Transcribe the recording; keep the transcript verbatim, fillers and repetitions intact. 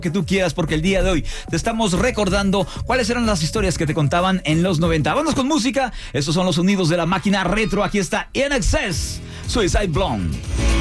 que tú quieras, porque el día de hoy te estamos recordando cuáles eran las historias que te contaban en los noventa. Vamos con música. Estos son los sonidos de la máquina retro. Aquí está In Excess, Suicide Blonde.